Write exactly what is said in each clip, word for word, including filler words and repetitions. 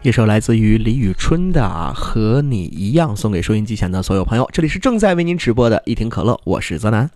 一首来自于李宇春的啊和你一样，送给收音机前的所有朋友。这里是正在为您直播的一听可乐，我是泽南。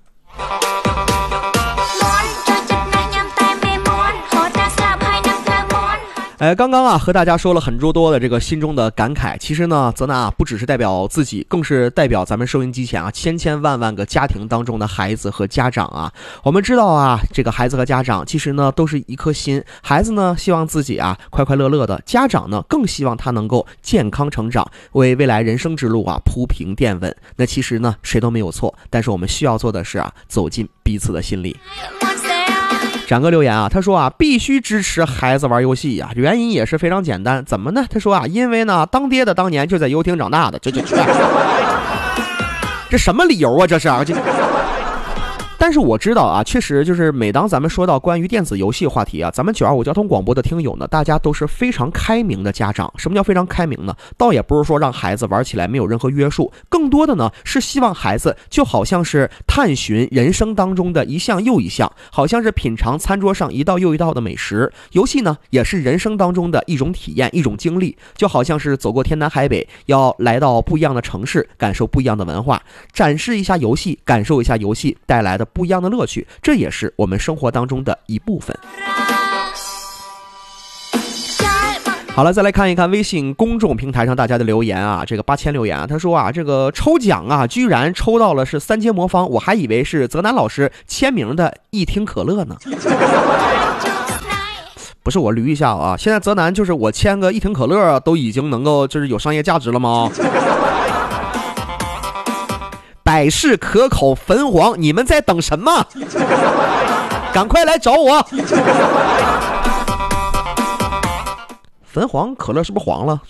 哎，刚刚啊和大家说了很多多的这个心中的感慨，其实呢，泽南啊不只是代表自己，更是代表咱们收音机前啊千千万万个家庭当中的孩子和家长啊。我们知道啊，这个孩子和家长其实呢都是一颗心，孩子呢希望自己啊快快乐乐的，家长呢更希望他能够健康成长，为未来人生之路啊铺平垫稳。那其实呢谁都没有错，但是我们需要做的是啊走进彼此的心里。展哥留言啊，他说啊，必须支持孩子玩游戏啊，原因也是非常简单，怎么呢？他说啊，因为呢，当爹的当年就在游艇长大的，这这这，这什么理由啊？这是啊，这。但是我知道啊，确实就是每当咱们说到关于电子游戏话题啊，咱们九二五交通广播的听友呢，大家都是非常开明的家长。什么叫非常开明呢？倒也不是说让孩子玩起来没有任何约束，更多的呢是希望孩子就好像是探寻人生当中的一项又一项，好像是品尝餐桌上一道又一道的美食。游戏呢也是人生当中的一种体验，一种经历，就好像是走过天南海北，要来到不一样的城市，感受不一样的文化，展示一下游戏，感受一下游戏带来的不一样的乐趣，这也是我们生活当中的一部分。好了，再来看一看微信公众平台上大家的留言啊，这个八千留言啊，他说啊，这个抽奖啊，居然抽到了是三阶魔方，我还以为是泽南老师签名的一听可乐呢。不是，我捋一下啊，现在泽南就是我签个一听可乐都已经能够就是有商业价值了吗？百事可口焚黄，你们在等什么？赶快来找我！焚黄可乐是不是黄了？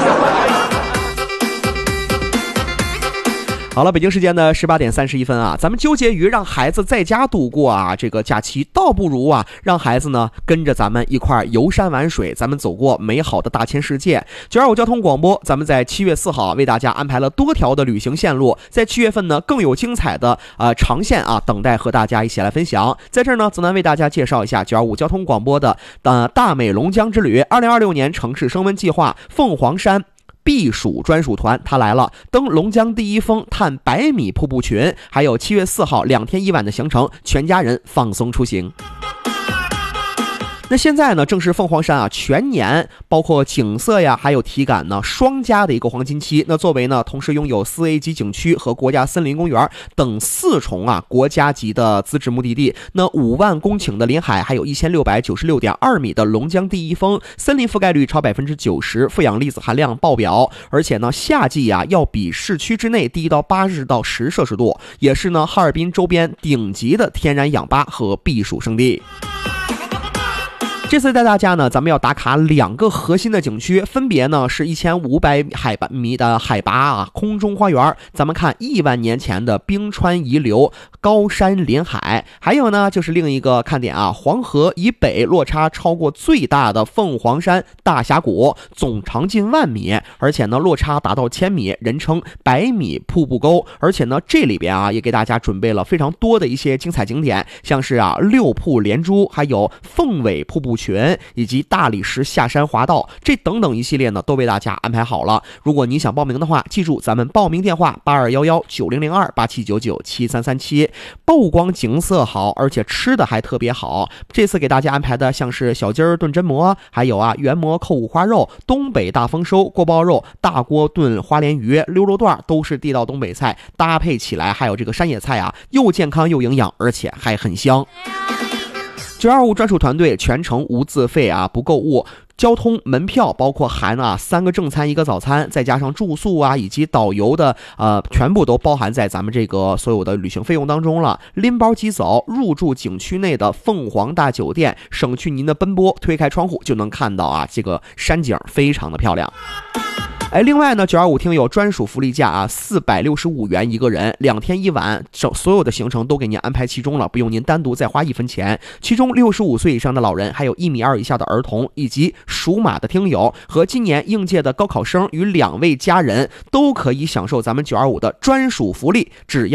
好了，北京时间的十八点三十一分啊，咱们纠结于让孩子在家度过啊这个假期，倒不如啊让孩子呢跟着咱们一块游山玩水，咱们走过美好的大千世界。九二五交通广播，咱们在七月四号为大家安排了多条的旅行线路，在七月份呢更有精彩的呃长线啊等待和大家一起来分享。在这儿呢，泽南为大家介绍一下九二五交通广播的呃大美龙江之旅二零二六年城市升温计划凤凰山避暑专属团，他来了，登龙江第一峰，探百米瀑布群，还有七月四号两天一晚的行程，全家人放松出行。那现在呢，正是凤凰山啊全年包括景色呀，还有体感呢双加的一个黄金期。那作为呢，同时拥有四 A 级景区和国家森林公园等四重啊国家级的资质目的地，那五万公顷的临海，还有一千六百九十六点二米的龙江第一峰，森林覆盖率超百分之九十，负氧离子含量爆表，而且呢，夏季啊要比市区之内低到八至到十摄氏度，也是呢哈尔滨周边顶级的天然氧吧和避暑胜地。这次带大家呢，咱们要打卡两个核心的景区，分别呢是一千五百海拔米的海拔啊空中花园，咱们看亿万年前的冰川遗留高山临海，还有呢就是另一个看点啊，黄河以北落差超过最大的凤凰山大峡谷，总长近万米，而且呢落差达到千米，人称百米瀑布沟。而且呢这里边啊也给大家准备了非常多的一些精彩景点，像是啊六瀑连珠，还有凤尾瀑布群，以及大理石下山滑道，这等等一系列呢都为大家安排好了。如果你想报名的话，记住咱们报名电话八二一一九零零二八七九九七三三七。不光景色好，而且吃的还特别好。这次给大家安排的像是小鸡儿炖榛蘑，还有啊原蘑扣五花肉、东北大丰收锅包肉、大锅炖花鲢鱼、溜肉段，都是地道东北菜，搭配起来还有这个山野菜啊，又健康又营养，而且还很香。九二五专属团队全程无自费啊，不购物。交通门票包括含啊三个正餐一个早餐，再加上住宿啊以及导游的呃全部都包含在咱们这个所有的旅行费用当中了。拎包即走，入住景区内的凤凰大酒店，省去您的奔波，推开窗户就能看到啊这个山景非常的漂亮。哎，另外呢，九二五听友专属福利价啊，四百六十五元一个人，两天一晚，所有的行程都给您安排其中了，不用您单独再花一分钱。其中六十五岁以上的老人，还有一米二以下的儿童，以及属马的听友和今年应届的高考生与两位家人，都可以享受咱们九二五的专属福利，只要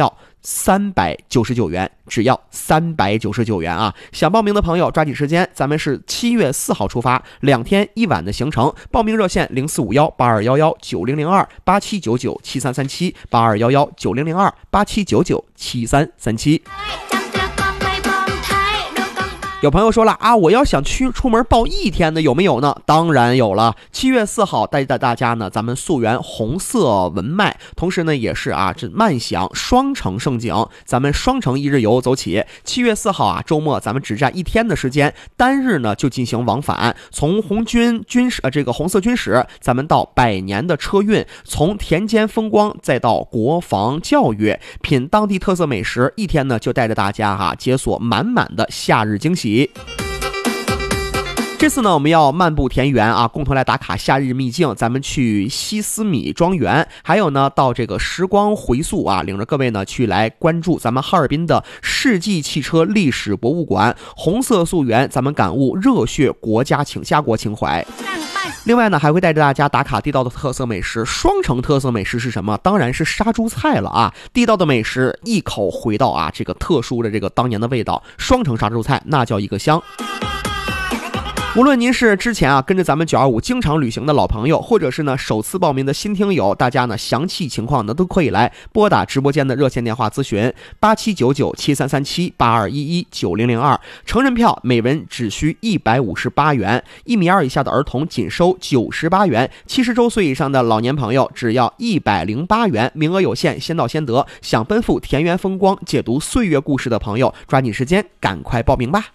三百九十九元，只要三百九十九元啊！想报名的朋友抓紧时间，咱们是七月四号出发，两天一晚的行程。报名热线零四五幺八二幺幺九零零二八七九九七三三七八二幺幺九零零二八七九九七三三七。有朋友说了啊，我要想去出门报一天的有没有呢？当然有了。七月四号带着大家呢，咱们溯源红色文脉，同时呢也是啊这慢享双城盛景，咱们双城一日游走起。七月四号啊周末咱们只占一天的时间，单日呢就进行往返，从红军军史呃这个红色军史，咱们到百年的车运，从田间风光再到国防教育，品当地特色美食，一天呢就带着大家哈、啊、解锁满满的夏日惊喜。这次呢我们要漫步田园啊，共同来打卡夏日秘境，咱们去西斯米庄园，还有呢到这个时光回溯啊，领着各位呢去来关注咱们哈尔滨的世纪汽车历史博物馆，红色溯源，咱们感悟热血国家情家国情怀。另外呢还会带着大家打卡地道的特色美食。双城特色美食是什么？当然是杀猪菜了啊！地道的美食一口回到啊这个特殊的这个当年的味道，双城杀猪菜那叫一个香。无论您是之前啊跟着咱们九二五经常旅行的老朋友，或者是呢首次报名的新听友，大家呢详细情况呢都可以来拨打直播间的热线电话咨询八七九九七三三七八二一一九零零二。成人票每人只需一百五十八元，一米二以下的儿童仅收九十八元，七十周岁以上的老年朋友只要一百零八元，名额有限，先到先得。想奔赴田园风光、解读岁月故事的朋友，抓紧时间，赶快报名吧。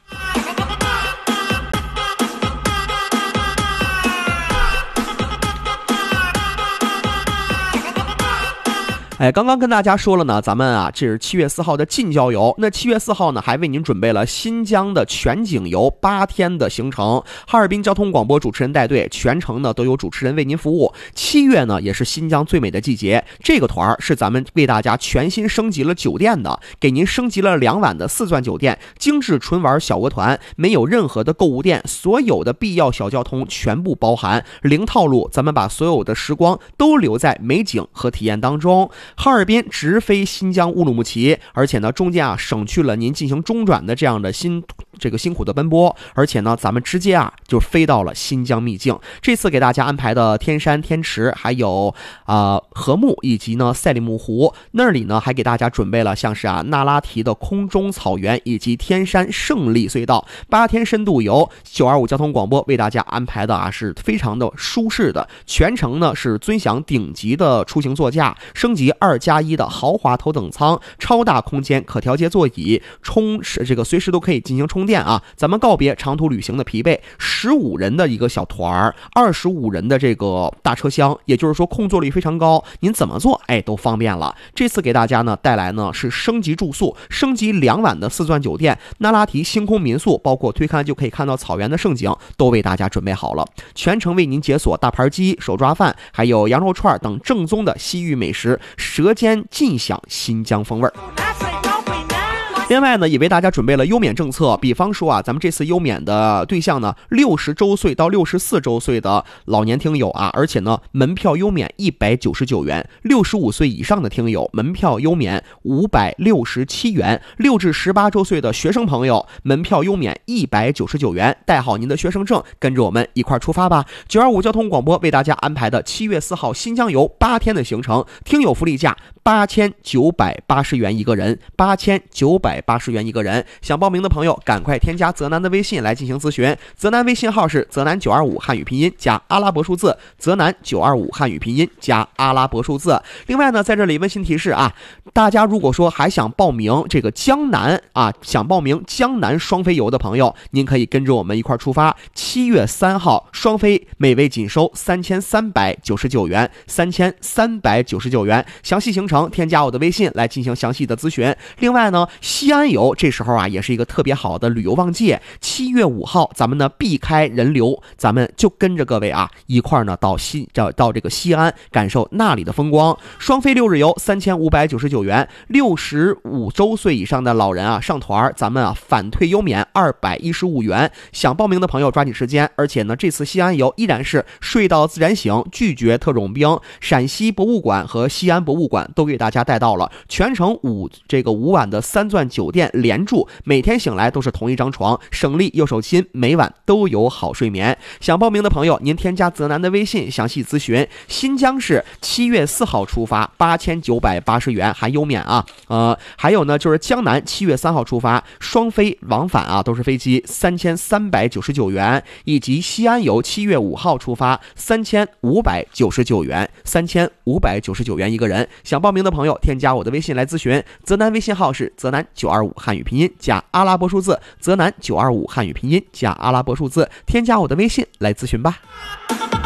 哎，刚刚跟大家说了呢，咱们啊这是七月四号的近郊游，那七月四号呢还为您准备了新疆的全景游八天的行程，哈尔滨交通广播主持人带队，全程呢都有主持人为您服务。七月呢也是新疆最美的季节，这个团是咱们为大家全新升级了酒店的，给您升级了两晚的四钻酒店，精致纯玩小额团，没有任何的购物店，所有的必要小交通全部包含，零套路，咱们把所有的时光都留在美景和体验当中。哈尔滨直飞新疆乌鲁木齐，而且呢中间啊省去了您进行中转的这样的辛这个辛苦的奔波，而且呢咱们直接啊就飞到了新疆秘境。这次给大家安排的天山天池，还有啊、呃、禾木以及呢赛里木湖，那里呢还给大家准备了像是啊那拉提的空中草原以及天山胜利隧道，八天深度游。九二五交通广播为大家安排的啊是非常的舒适的，全程呢是尊享顶级的出行座驾，升级二加一的豪华头等舱，超大空间可调节座椅，充这个随时都可以进行充电啊！咱们告别长途旅行的疲惫，十五人的一个小团，二十五人的这个大车厢，也就是说空座率非常高，您怎么坐哎都方便了。这次给大家呢带来呢是升级住宿，升级两晚的四钻酒店，那拉提星空民宿，包括推开就可以看到草原的盛景，都为大家准备好了，全程为您解锁大盘鸡、手抓饭，还有羊肉串等正宗的西域美食，舌尖尽享新疆风味儿。另外呢，也为大家准备了优免政策，比方说啊，咱们这次优免的对象呢，六十周岁到六十四周岁的老年听友啊，而且呢，门票优免一百九十九元；六十五岁以上的听友，门票优免五百六十七元；六至十八周岁的学生朋友，门票优免一百九十九元。带好您的学生证，跟着我们一块出发吧！九二五交通广播为大家安排的七月四号新疆游八天的行程，听友福利价八千九百八十元一个人，八千九百八十元一个人。想报名的朋友，赶快添加泽南的微信来进行咨询。泽南微信号是泽南九二五汉语拼音加阿拉伯数字，泽南九二五汉语拼音加阿拉伯数字。另外呢，在这里温馨提示啊，大家如果说还想报名这个江南啊，想报名江南双飞游的朋友，您可以跟着我们一块出发。七月三号双飞，每位仅收三千三百九十九元，三千三百九十九元。详细行程添加我的微信来进行详细的咨询。另外呢，西安游这时候啊也是一个特别好的旅游旺季。七月五号，咱们呢避开人流，咱们就跟着各位啊一块呢到西到到这个西安，感受那里的风光。双飞六日游三千五百九十九元，六十五周岁以上的老人啊上团，咱们啊返退优免二百一十五元。想报名的朋友抓紧时间，而且呢这次西安游依然是睡到自然醒，拒绝特种兵。陕西博物馆和西安博物馆都给大家带到了，全程五这个五晚的三钻酒店连住，每天醒来都是同一张床，省力又手心，每晚都有好睡眠。想报名的朋友，您添加泽南的微信详细咨询。新疆是七月四号出发，八千九百八十元含优免啊。呃，还有呢，就是江南七月三号出发，双飞往返啊，都是飞机，三千三百九十九元，以及西安游七月五号出发，三千五百九十九元，三千五百九十九元一个人。想报名的朋友，添加我的微信来咨询。泽南微信号是泽南九二五汉语拼音加阿拉伯数字，泽南九二五汉语拼音加阿拉伯数字，添加我的微信来咨询吧。